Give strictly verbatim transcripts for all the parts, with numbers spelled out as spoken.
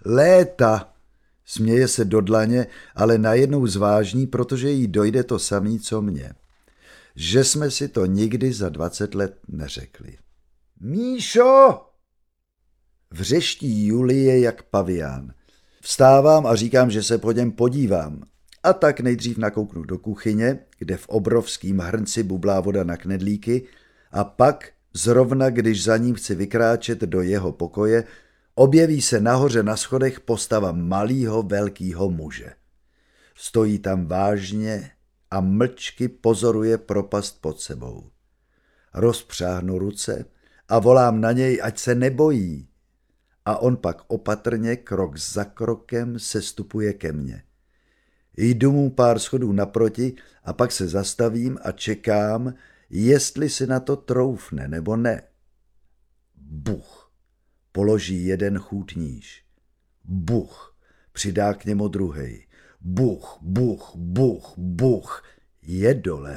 Léta. Směje se do dlaně, ale najednou zvážní, protože jí dojde to samý, co mně. Že jsme si to nikdy za dvacet let neřekli. Míšo! Vřeští Julie jak pavián. Vstávám a říkám, že se po něm podívám. A tak nejdřív nakouknu do kuchyně, kde v obrovském hrnci bublá voda na knedlíky, a pak, zrovna když za ním chci vykráčet do jeho pokoje, objeví se nahoře na schodech postava malýho velkýho muže. Stojí tam vážně a mlčky pozoruje propast pod sebou. Rozpřáhnu ruce a volám na něj, ať se nebojí. A on pak opatrně, krok za krokem, sestupuje ke mně. Jdu mu pár schodů naproti a pak se zastavím a čekám, jestli si na to troufne nebo ne. Buch. Položí jeden chůd níž. Buch. Přidá k němu druhej. Buch, buch, buch, buch. Je dole.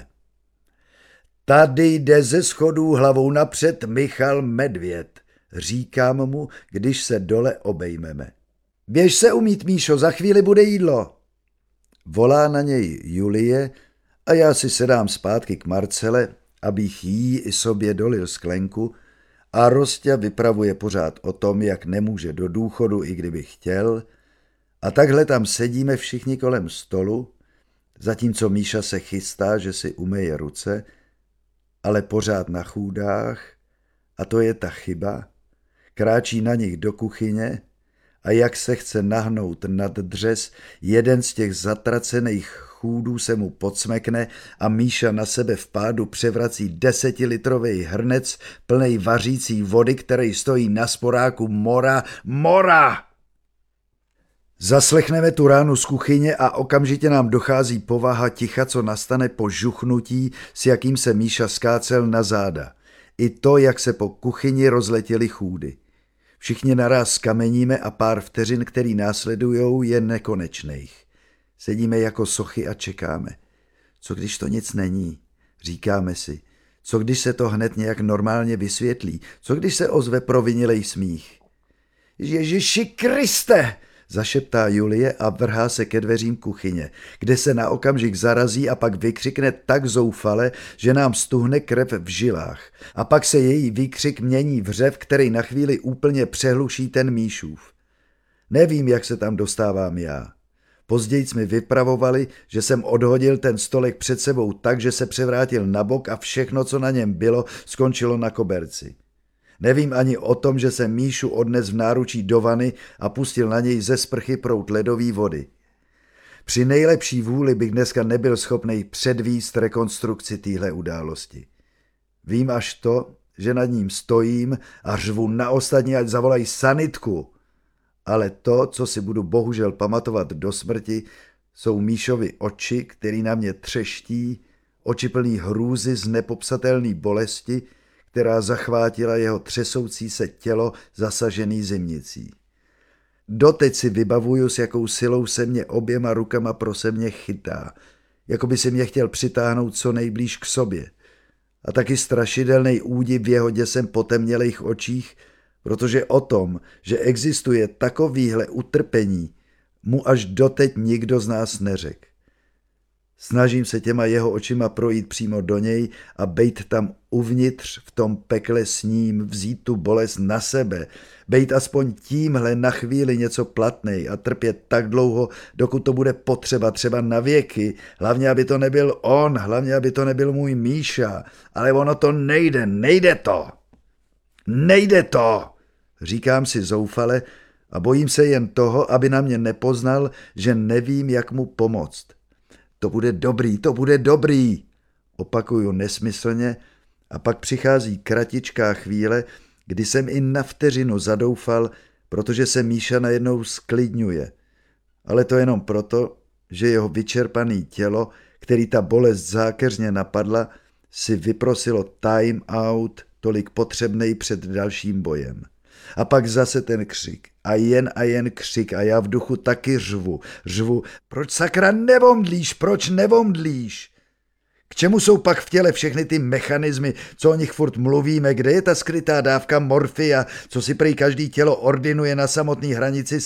Tady jde ze schodů hlavou napřed Michal Medvěd, říkám mu, když se dole obejmeme. Běž se umýt, Míšo, za chvíli bude jídlo. Volá na něj Julie a já si sedám zpátky k Marcele, abych jí i sobě dolil sklenku, a Rosťa vypravuje pořád o tom, jak nemůže do důchodu, i kdyby chtěl, a takhle tam sedíme všichni kolem stolu, zatímco Míša se chystá, že si umyje ruce, ale pořád na chůdách, a to je ta chyba, kráčí na nich do kuchyně a jak se chce nahnout nad dřez, jeden z těch zatracených chůdů se mu podsmekne a Míša na sebe v pádu převrací desetilitrový hrnec plnej vařící vody, který stojí na sporáku mora, mora! Zaslechneme tu ránu z kuchyně a okamžitě nám dochází povaha ticha, co nastane po žuchnutí, s jakým se Míša skácel na záda. I to, jak se po kuchyni rozletěly chůdy. Všichni naráz skameníme a pár vteřin, který následujou, je nekonečných. Sedíme jako sochy a čekáme. Co když to nic není? Říkáme si. Co když se to hned nějak normálně vysvětlí? Co když se ozve provinilej smích? Ježiši Kriste! Zašeptá Julie a vrhá se ke dveřím kuchyně, kde se na okamžik zarazí a pak vykřikne tak zoufale, že nám stuhne krev v žilách. A pak se její výkřik mění v řev, který na chvíli úplně přehluší ten Míšův. Nevím, jak se tam dostávám já. Později mi vypravovali, že jsem odhodil ten stolek před sebou tak, že se převrátil na bok a všechno, co na něm bylo, skončilo na koberci. Nevím ani o tom, že jsem Míšu odnes v náručí do vany a pustil na něj ze sprchy proud ledové vody. Při nejlepší vůli bych dneska nebyl schopný předvíst rekonstrukci téhle události. Vím až to, že nad ním stojím a řvu na ostatní, ať zavolají sanitku. Ale to, co si budu bohužel pamatovat do smrti, jsou Míšovy oči, který na mě třeští, oči plný hrůzy z nepopsatelné bolesti, která zachvátila jeho třesoucí se tělo zasažený zimnicí. Doteď si vybavuju, s jakou silou se mě oběma rukama pro se mě chytá, jako by si mě chtěl přitáhnout co nejblíž k sobě. A taky strašidelný údiv v jeho děsem potemnělých očích, protože o tom, že existuje takovýhle utrpení, mu až doteď nikdo z nás neřekl. Snažím se těma jeho očima projít přímo do něj a bejt tam uvnitř v tom pekle s ním, vzít tu bolest na sebe, bejt aspoň tímhle na chvíli něco platnej a trpět tak dlouho, dokud to bude potřeba, třeba na věky, hlavně aby to nebyl on, hlavně aby to nebyl můj Míša, ale ono to nejde, nejde to, nejde to, říkám si zoufale a bojím se jen toho, aby na mě nepoznal, že nevím, jak mu pomoct. To bude dobrý, to bude dobrý, opakuju nesmyslně a pak přichází kratičká chvíle, kdy jsem i na vteřinu zadoufal, protože se Míša najednou sklidňuje. Ale to jenom proto, že jeho vyčerpaný tělo, který ta bolest zákeřně napadla, si vyprosilo time out, tolik potřebnej před dalším bojem. A pak zase ten křik. A jen a jen křik a já v duchu taky řvu. Řvu, proč sakra nevomdlíš, proč nevomdlíš? K čemu jsou pak v těle všechny ty mechanismy, co o nich furt mluvíme, kde je ta skrytá dávka morfia, co si prý každý tělo ordinuje na samotné hranici